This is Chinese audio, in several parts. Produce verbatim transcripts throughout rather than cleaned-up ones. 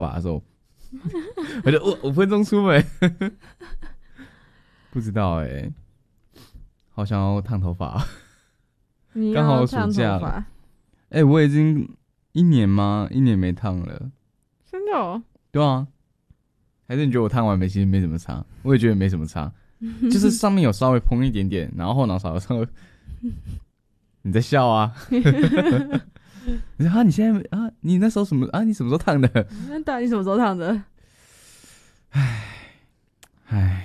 发的时候，我就五五分钟出门，不知道哎、欸，好想要烫头发， 你刚好要暑假了烫头发， 哎、欸，我已经一年吗？一年没烫了， 真的哦。 对啊，还是你觉得我烫完没其实没什么差？我也觉得没什么差，就是上面有稍微蓬一点点，然后后脑勺稍微，你在笑啊？你说啊，你现在啊，你那时候什么啊？你什么时候烫的？ 那到底你什么时候烫的？ 唉，唉，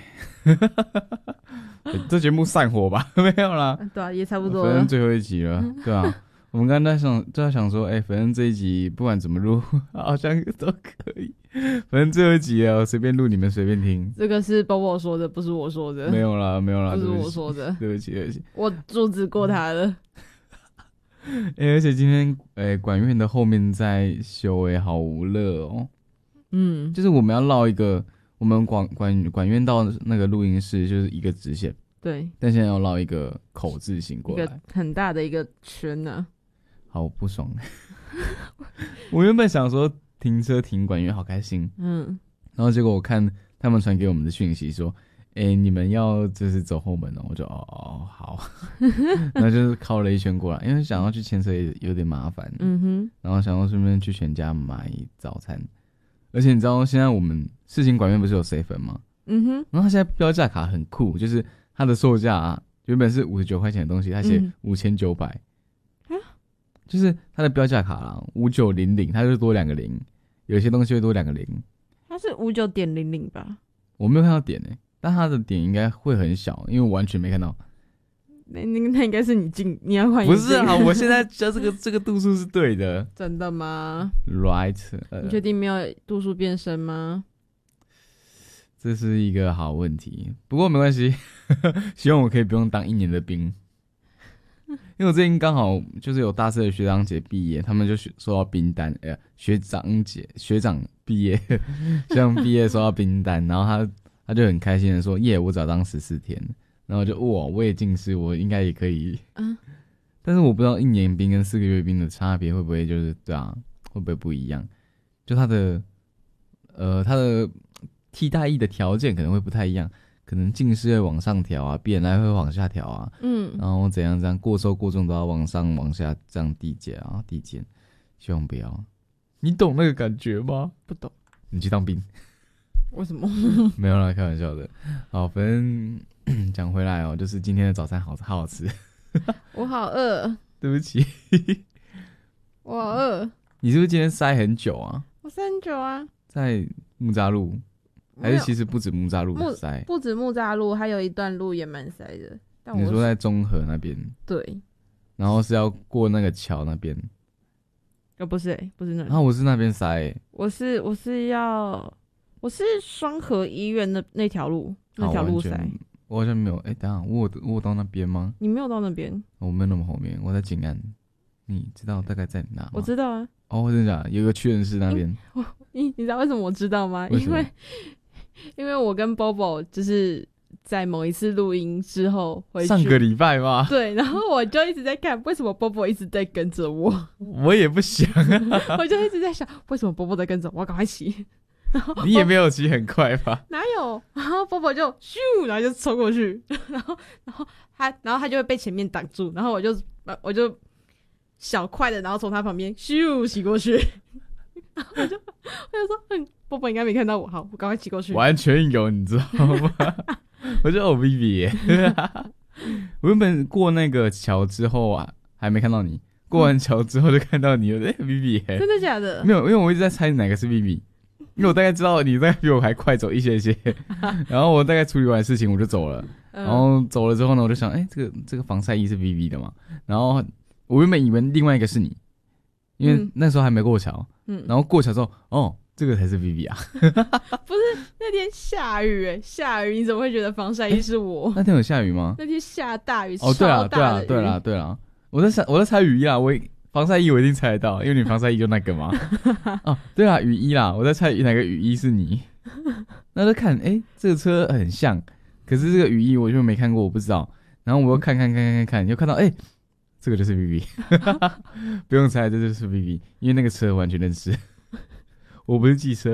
这节目散伙吧？没有啦， 对啊，也差不多了。 反正最后一集了，对啊。我们刚才在想，就在想说，哎、欸，反正这一集不管怎么录，好像都可以。反正最后一集啊，我随便录，你们随便听。 这个是包包说的，不是我说的。 没有啦，没有啦， 不是我说的。 对不起，对不起， 我阻止过他了。 欸、而且今天，哎、欸，管院的后面在修、欸，哎，好无乐哦。 嗯， 就是我们要绕一个，我们管管管院到那个录音室就是一个直线， 对。 但现在要绕一个口字形过来， 一个很大的一个圈呢、啊。 好不爽。我原本想说停车停管院好开心，嗯，然后结果我看他们传给我们的讯息说，哎、欸，你们要就是走后门哦，我就哦哦好，然后就是靠了一圈过来，因为想要去牵车也有点麻烦，嗯哼，然后想要顺便去全家买早餐，而且你知道现在我们世新管院不是有 seven 吗？嗯哼，然后它现在标价卡很酷，就是它的售价啊，原本是五十九块钱的东西，它写五千九百。就是它的标价卡啦，五九零零，它就多两个零，有些东西会多两个零。 它是五九点零零吧？ 我没有看到点诶、欸，但它的点应该会很小，因为我完全没看到。 那那那应该是你进，你要换眼镜。 不是啊，我现在加这个这个度数是对的。 真的吗 ？Right、呃。 你确定没有度数变深吗？ 这是一个好问题，不过没关系，希望我可以不用当一年的兵。因为我最近刚好就是有大四的学长姐毕业，他们就收到兵单，哎、欸，学长姐学长毕业，学长毕业收到兵单，然后他他就很开心的说，耶，我只要当十四天，然后就哇，我也进士，我应该也可以，嗯，但是我不知道一年兵跟四个月兵的差别会不会就是对啊，会不会不一样？就他的呃他的替代役的条件可能会不太一样。可能进士会往上调啊，必然会往下调啊，嗯，然后怎样怎样过瘦过重都要往上往下这样递减啊递减，希望不要。你懂那个感觉吗？ 不懂。 你去当兵？ 为什么？ 没有啦，开玩笑的。好，反正讲回来哦，就是今天的早餐好好好吃。 我好饿。 对不起。 我好饿。 你是不是今天塞很久啊？ 我塞很久啊。 在木栅路。还是其实不止木栅路塞， 不止木栅路，还有一段路也蛮塞的。但我你说在中和那边？ 对。 然后是要过那个桥那边？ 哦，不是、欸，不是那里。 然后我是那边塞、欸。 我是我是要我是双河医院那那条路那条路塞。 我好像没有。哎、欸，等一下，我有我有到那边吗？ 你没有到那边？ 我没有那么后面，我在景安。你知道大概在哪吗？ 我知道啊。 哦，真的假的？有一个屈臣氏那边。 你你知道为什么我知道吗？为因为。因为我跟 Bobo 就是在某一次录音之后回去， 上个礼拜吗？ 对，然后我就一直在看为什么 Bobo 一直在跟着我， 我也不想啊， 我就一直在想为什么 Bobo 在跟着我，我要赶快骑。然后你也没有骑很快吧？ 哪有？然后 Bobo 就咻，然后就冲过去，然后然后他然后他就会被前面挡住，然后我就我就小快的，然后从他旁边咻骑过去。然后我就我就说，嗯，波波应该没看到我，好，我赶快骑过去。 完全有，你知道吗？我就哦 Vivi 耶，我原本过那个桥之后啊，还没看到你。过完桥之后就看到你了，哎 ，Vivi 耶， 真的假的？ 没有，因为我一直在猜哪个是 Vivi， 因为我大概知道你大概比我还快走一些些。然后我大概处理完事情我就走了，然后走了之后呢，我就想，哎、欸，这个这个防晒衣是 Vivi 的嘛？然后我原本以为另外一个是你。因为那时候还没过桥，嗯，然后过桥之后，哦，这个才是 Vivi 啊。 不是那天下雨哎，下雨你怎么会觉得防晒衣是我？ 那天有下雨吗？ 那天下大雨， 哦，对啊，对啊， 超大的雨对啦，对啦，我在猜，我在猜雨衣啦，我防晒衣我一定猜得到，因为你防晒衣就那个嘛。哦，对啦，雨衣啦，我在猜哪个雨衣是你。那就看，哎、欸，这个车很像，可是这个雨衣我就没看过，我不知道。然后我又看看看看看看，又看到，哎、欸。这个就是 Vivi， 不用猜，这就是 Vivi， 因为那个车完全认识。 我不是机车。